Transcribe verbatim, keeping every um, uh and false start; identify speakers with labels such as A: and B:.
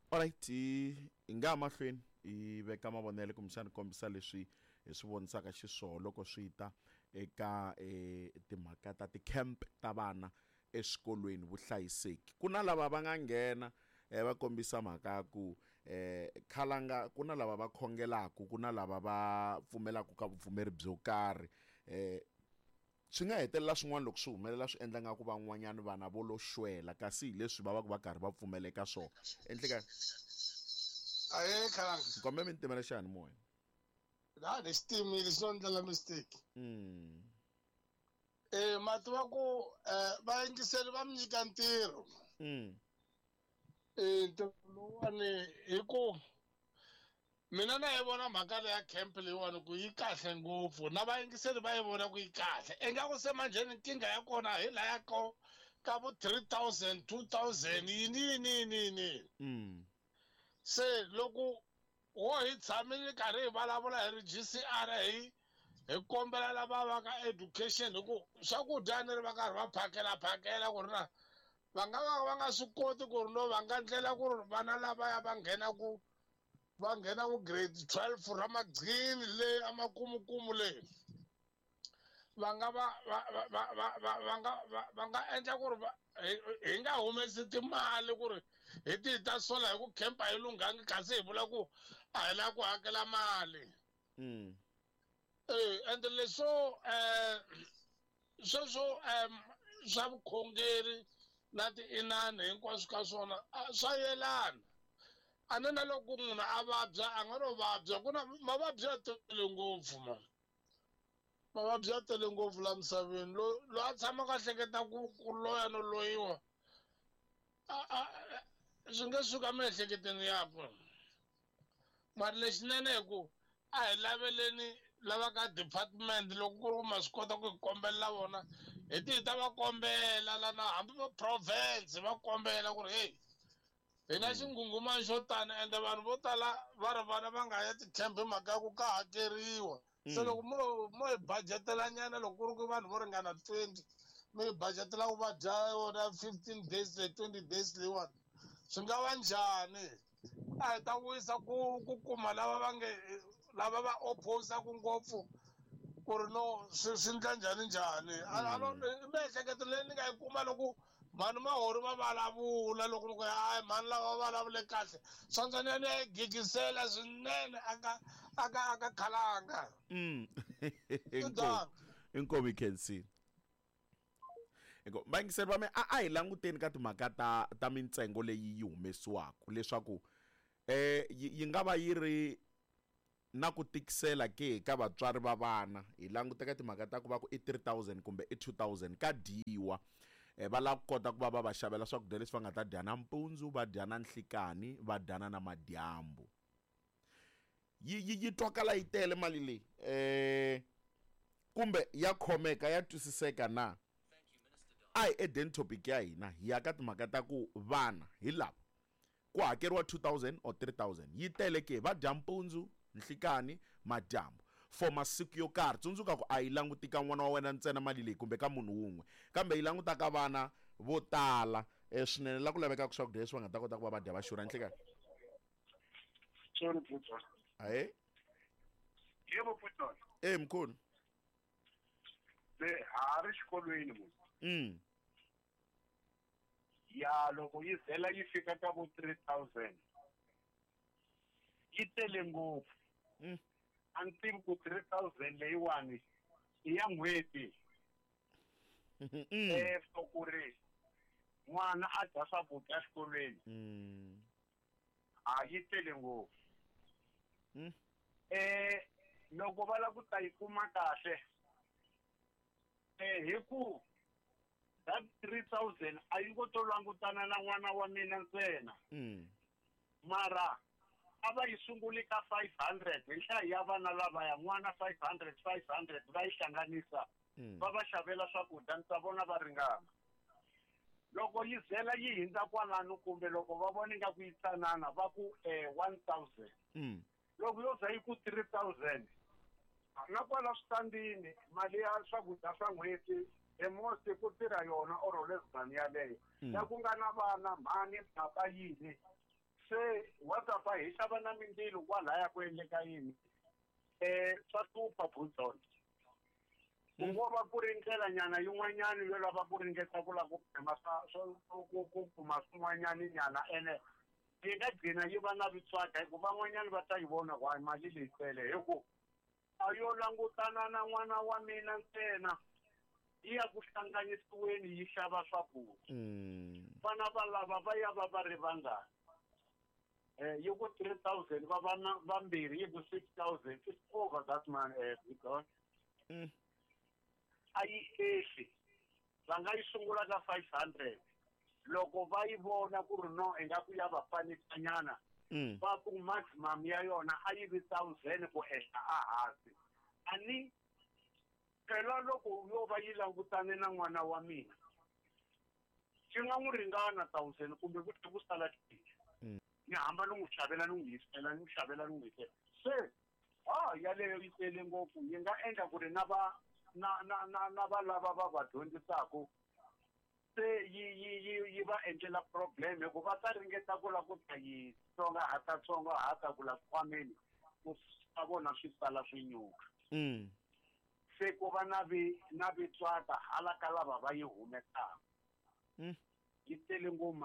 A: Alright, hi nga mahlweni i veka mavonele kumxana kombisa leswi hi swi vonisaka xiswolo loko swi ta eka eh timhaka ta ti camp ta vana eswikolweni vuhlayiseki. Kuna lava va nga nghena eh va kombisa mhaka ku eh khalanga kuna lava va khongelaku kuna lava va pfumelaka ka vupfumeri byo karhi eh swi nga hetelela swin'wana loko swi humelela swi endla nga ku van'wanyana vana vo lo xwela kasi leswi va va va karhi va pfumeleka swona endleka
B: aye khalanga
A: ngombe mi timela xani moya
B: la the steam is not the mistake
A: mm
B: eh mati va ku eh va yingiseli va mi nyika ntirho
A: mm
B: eh lowani hi ku mina na yi vona mhaka leya camp leyiwani ku yi kahle ngopfu na vayingiseli va yi vona ku yi kahle engaku se manjheni nkingha ya kona hi la ya ko ka vo three thousand two thousand yini yini yini
A: mm
B: se loko wo hi tshamile karhi hi vulavula hi ri G C R hi hi kombela lava va ka education hi ku swakudya ni ri va karhi va phakela phakela ku ri na va nga va va nga swi koti ku ri no va nga ndlela ku ri vana lavaya va nghena ku va nghena ku grade twelve ra magcini leyi amakumukumu leyi va nga va va va va va nga va nga endla ku ri hi nga humesi timali ku ri hi ti ta sola hi ku camp hi lunghangi kasi hi vula ku a hi la ku hakela mali
A: mm
B: eh ende leswo eh sweswo um swa vukhongeri na tiinani hinkwaswo ka swona swa yelana a ni na loko munhu a vabya a nga lo vabya ku na mavabyi ya tele ngopfu ma mavabyi ya tele ngopfu la misaveni lo lo a tshama ka hleketa ku ku loya no loyiwa a swi nge suka miehleketeni yakwe mara lexinene hi ku a hi laveleni lava ka department loko ku ri ku ma swi kota ku hi kombelela vona hi ti hi ta va kombela lana hambi va province va kombela ku ri hey hi na xingungumani xo tani ende vanhu vo tala va ri vana va nga ya ti-camp hi mhaka ya ku ka hakeriwa se loko mo mo hi budgetela nyana loko ku ri ku vanhu vo ringana twenty mi hi budgetela ku va dya yona fifteen days twenty days leyiwani swi nga va njhani a hi ta wisa ku ku kuma lava va nge lava va opposaku ngopfu ku ri no swi swi ndla njhani njhani a no miehleketo leyi ni nga yi kuma loko mhani mahori va vulavula loko ni ku hayi mhani lava va vulavule kahle swantswa ni ya ni ya yi gigisela swinene aka aka aka khalanga
A: mm
B: inkomu
A: inkomu Khensini eko bangiseri va me a a hi languteni ka timhaka ta ta mintsengo leyi yi humesiwaku leswaku eh yi nga va yi ri na ku tikisela ke ka vatswari va vana hi languteka timhaka ta ku va ku i three thousand kumbe i two thousand ka dyiwa eh va la ku kota ku va va va xavela swakudya leswi va nga ta dya nampundzu va dya na nhlikani va dyana na madyambu yi yi twakala yi tele mali leyi eh kumbe ya khomeka ya twisiseka na ai eden topic ya hina hi ya ka timhaka ta ku vana hi lava ku hakeriwa two thousand or three thousand yi tele ke va dya mpundzu nhlikani madyambu for masiku yo karhi tsundzuka ku a yi languti ka n'wana wa wena ntsena mali leyi kumbe ka munhu wun'we kambe yi languta ka vana vo tala eh swinene la ku laveka ku swakudya leswi va nga ta kota ku va va dya va xurha nhlikani
C: Sorry putwa.
A: ahe
C: Yebo putwa.
A: eh mkhulu
C: Le hari xikolweni mu.
A: mm
C: Ya loko yi zela yi fika ka vo three thousand. Yi tele ngopfu.
A: mm
C: A ni tivi ku three thousand leyiwani i ya n'hweti. Eh so ku ri n'wana a dya swakudya xikolweni.
A: mm
C: A yi tele ngopfu.
A: mm
C: Eh loko va la ku ta yi kuma kahle eh hi ku that three thousand a yi ngo to langutana na n'wana wa mina ntsena
A: mm
C: mara a va yi sunguli ka five hundred hi nhlayo ya vana lavaya n'wana five hundred five hundred va yi hlanganisa va va xavela swakudya ni ta vona va ringana loko yi zela yi hindza kwalano kumbe loko va vona nga ku yi tsanana va ku eh one thousand
A: mm
C: loko yo za yi ku three thousand na kwala switandini mali ya swakudya swa n'hweti emosi ku tirha yona or lesbani yaleyo ya ku nga na vana mhani papa yini se WhatsApp hi xava na mindzilo kwalaya ku endleka yini eh swa hlupha Bulldozer ku ngo va ku ri ndlela nyana yin'wanyana yo lava ku ringeta ku lava ku phema ku kuma swin'wanyana nyana ene yi nga gcina yi va na vitswaka hikuva van'wanyana va ta yi vona wa mali leyi tele hikuva a yo langutana na n'wana wa mina ntsena yi ya ku hlanganisiweni yi xava swakudya vana va lava va ya va va ri vangani eh yi ku three thousand va vana vambirhi yi ku six thousand it's over that man eh because a yi ehli va nga yi sungula ka five hundred loko va yi vona ku ri no ingaku ya va panikanyana va ku maximum ya yona a yi vi thousand ku ehla a hansi ani phela loko yo va yi langutane na n'wana wa mina xi nga n'wi ringana thousand kumbe ku ku sala tiki ni hamba ni n'wi xavela ni n'wi yisela ni n'wi xavela ni n'wi yisela se ah yaleyo yi tele ngopfu yi nga endla ku ri na va na na na na va lava va va dyondzisaka se yi yi yi va endlela problem hikuva va ta ringeta ku la ku ta yi tsonga hata tsonga hata ku la kwameni ku ta vona swi sala swi nyuka se ku va na vi na vitswata hala ka lava va yi humesaka yi tele ngoma